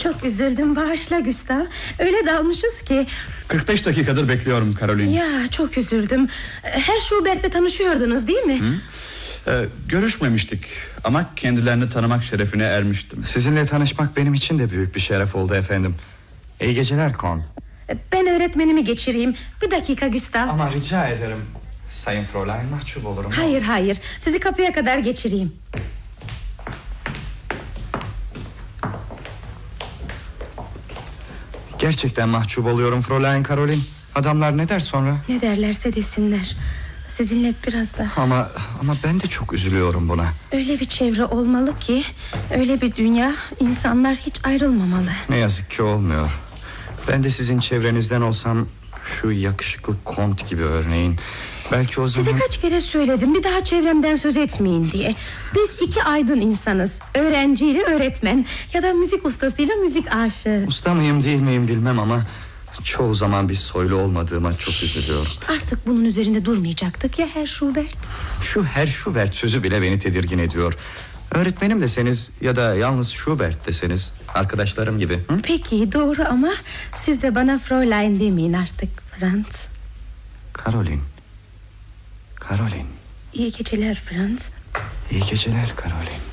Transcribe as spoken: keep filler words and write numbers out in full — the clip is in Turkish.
Çok üzüldüm, bağışla Gustav. Öyle dalmışız ki. kırk beş dakikadır bekliyorum Caroline. Ya çok üzüldüm. Herr Schubert'le tanışıyordunuz değil mi? Hı? Ee, görüşmemiştik ama kendilerini tanımak şerefine ermiştim. Sizinle tanışmak benim için de büyük bir şeref oldu efendim. İyi geceler Kon. Ben öğretmenimi geçireyim. Bir dakika Gustav. Ama rica ederim Sayın Fräulein, mahcup olurum. Hayır hayır, sizi kapıya kadar geçireyim. Gerçekten mahcup oluyorum Fräulein Caroline. Adamlar ne der sonra? Ne derlerse desinler. Sizinle biraz daha. Ama ama ben de çok üzülüyorum buna. Öyle bir çevre olmalı ki, öyle bir dünya, insanlar hiç ayrılmamalı. Ne yazık ki olmuyor. Ben de sizin çevrenizden olsam, şu yakışıklı kont gibi örneğin, belki o zaman... Size kaç kere söyledim bir daha çevremden söz etmeyin diye. Biz iki aydın insanız. Öğrenciyle öğretmen, ya da müzik ustasıyla müzik aşığı. Usta mıyım değil miyim bilmem ama çoğu zaman bir soylu olmadığıma çok üzülüyorum. Artık bunun üzerinde durmayacaktık ya Herr Schubert. Şu Herr Schubert sözü bile beni tedirgin ediyor. Öğretmenim deseniz ya da yalnız Schubert deseniz, arkadaşlarım gibi. Hı? Peki doğru ama siz de bana Fräulein demeyin artık Franz. Caroline. Caroline. İyi geceler Franz. İyi geceler Caroline.